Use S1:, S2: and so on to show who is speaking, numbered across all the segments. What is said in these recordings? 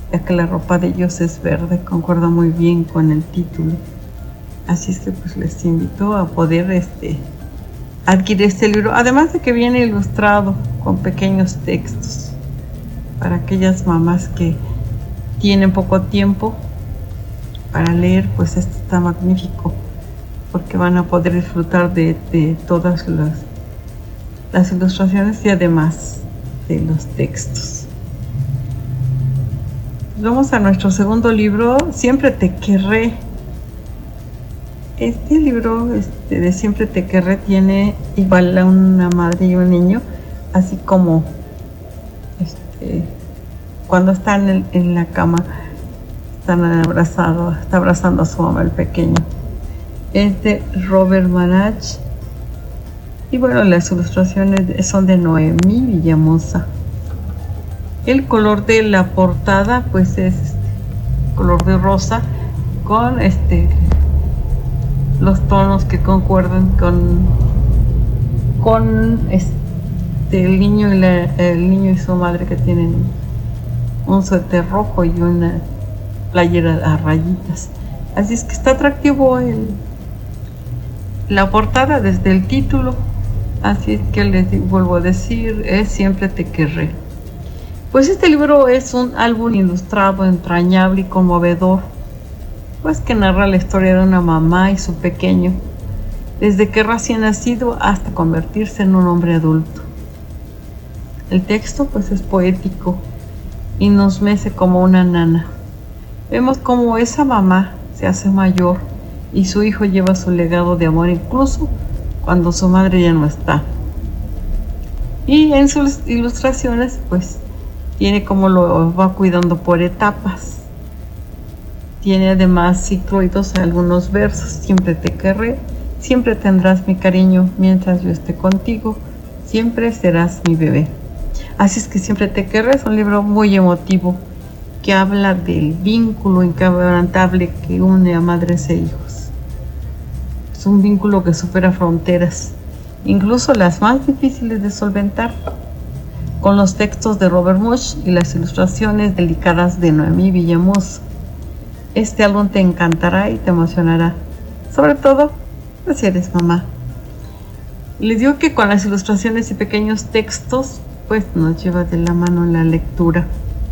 S1: ya que la ropa de ellos es verde, concuerda muy bien con el título. Así es que pues les invito a poder adquirir este libro, además de que viene ilustrado con pequeños textos para aquellas mamás que tienen poco tiempo para leer. Pues este está magnífico porque van a poder disfrutar de todas las ilustraciones y además de los textos. Vamos a nuestro segundo libro, Siempre te querré. Este libro de Siempre te querré tiene igual a una madre y un niño, así como cuando están en la cama, están abrazados, está abrazando a su mamá el pequeño. Es de Robert Manach. Y bueno, las ilustraciones son de Noemí Villamosa. El color de la portada pues es color de rosa con los tonos que concuerdan con el niño y su madre, que tienen un suéter rojo y una playera a rayitas. Así es que está atractivo la portada desde el título. Así es que les vuelvo a decir, es Siempre te querré. Pues este libro es un álbum ilustrado entrañable y conmovedor, pues que narra la historia de una mamá y su pequeño, desde que recién nacido hasta convertirse en un hombre adulto. El texto pues es poético y nos mece como una nana. Vemos cómo esa mamá se hace mayor y su hijo lleva su legado de amor incluso cuando su madre ya no está. Y en sus ilustraciones pues tiene como lo va cuidando por etapas. Tiene además incluidos algunos versos: siempre te querré, siempre tendrás mi cariño mientras yo esté contigo, siempre serás mi bebé. Así es que Siempre te querré es un libro muy emotivo que habla del vínculo inquebrantable que une a madres e hijos. Es un vínculo que supera fronteras, incluso las más difíciles de solventar. Con los textos de Robert Munsch y las ilustraciones delicadas de Noemí Villamosa, este álbum te encantará y te emocionará, sobre todo pues, si eres mamá. Les digo que con las ilustraciones y pequeños textos pues nos lleva de la mano en la lectura.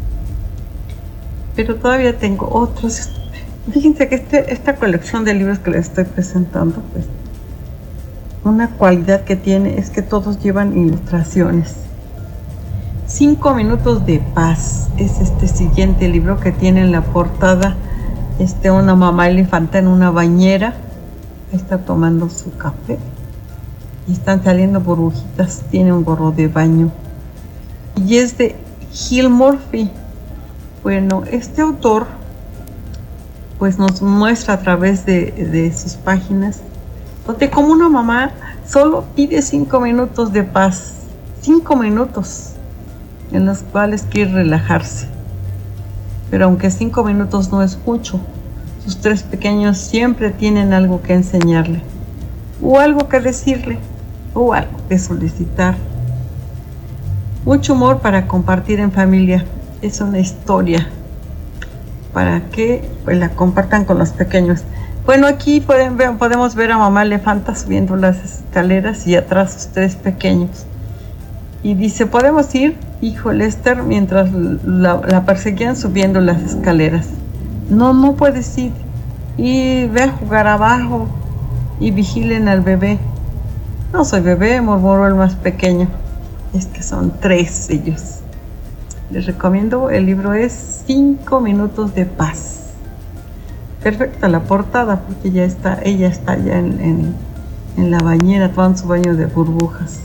S1: Pero todavía tengo otros. Fíjense que esta colección de libros que les estoy presentando, pues una cualidad que tiene es que todos llevan ilustraciones. 5 minutos de paz es este siguiente libro, que tiene en la portada una mamá elefanta en una bañera. Está tomando su café y están saliendo burbujitas. Tiene un gorro de baño y es de Gil Murphy. Bueno, este autor pues nos muestra a través de sus páginas donde como una mamá solo pide 5 minutos de paz, 5 minutos en los cuales quiere relajarse. Pero aunque 5 minutos no es mucho, sus 3 pequeños siempre tienen algo que enseñarle, o algo que decirle, o algo que solicitar. Mucho humor para compartir en familia. Es una historia para que pues, la compartan con los pequeños. Bueno, aquí podemos ver a mamá elefanta subiendo las escaleras y atrás sus 3 pequeños. Y dice, ¿podemos ir? Dijo Lester mientras la perseguían subiendo las escaleras. No puedes ir. Y ve a jugar abajo y vigilen al bebé. No soy bebé, murmuró el más pequeño. Es que son 3 ellos. Les recomiendo, el libro es 5 minutos de paz. Perfecta la portada porque ella está ya en la bañera tomando su baño de burbujas.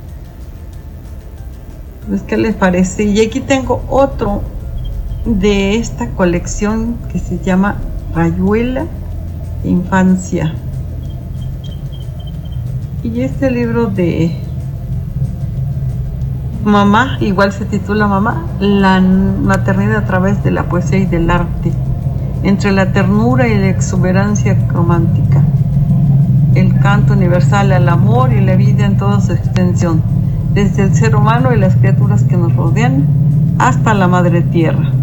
S1: Pues, ¿qué les parece? Y aquí tengo otro de esta colección que se llama Rayuela de Infancia. Y este libro de Mamá, igual se titula Mamá, la maternidad a través de la poesía y del arte, entre la ternura y la exuberancia romántica, el canto universal al amor y la vida en toda su extensión, desde el ser humano y las criaturas que nos rodean hasta la madre tierra.